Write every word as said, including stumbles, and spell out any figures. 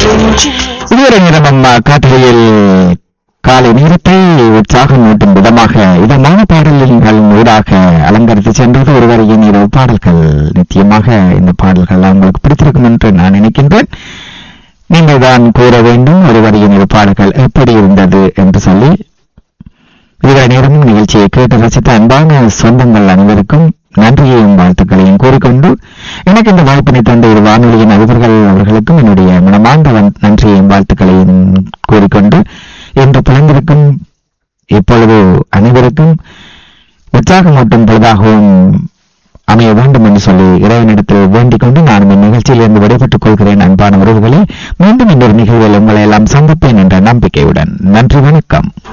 இதுவரை நேரம் அம்மா காட்டுகையில் காலை நேரத்தை உற்சாகம் ஊட்டும் விதமாக இதமான பாடல்கள் ஊடாக அலங்கரித்து சென்றது ஒருவரையின் இரவு பாடல்கள். நிச்சயமாக இந்த பாடல்கள் உங்களுக்கு பிடித்திருக்கும் என்று நான் நினைக்கின்றேன். நீங்கள் தான் கூற வேண்டும் ஒருவரையின் இரவு பாடல்கள் எப்படி இருந்தது என்று சொல்லி. இதுவரை நேரமும் நிகழ்ச்சியை கேட்டு ரசித்த அன்பான சொந்தங்கள் அனைவருக்கும் நன்றியையும் வாழ்த்துக்களையும் கூறிக்கொண்டு எனக்கு இந்த வாய்ப்பினை தந்த ஒரு வானொலியின் அதிபர்கள் அவர்களுக்கும் என்னுடைய மனமார்ந்த நன்றியையும் வாழ்த்துக்களையும் கூறிக்கொண்டு என்று பிறந்திருக்கும் இப்பொழுது அனைவருக்கும் உற்சாகமூட்டும் பொழுதாகவும் அமைய வேண்டும் என்று சொல்லி இறைவனிடத்தில் வேண்டிக் கொண்டு நான் இந்த நிகழ்ச்சியில் இருந்து விடைபெற்றுக் கொள்கிறேன். அன்பான உறவுகளே, மீண்டும் இன்னொரு நிகழ்வில் உங்களை எல்லாம் சந்திப்பேன் என்ற நம்பிக்கையுடன் நன்றி, வணக்கம்.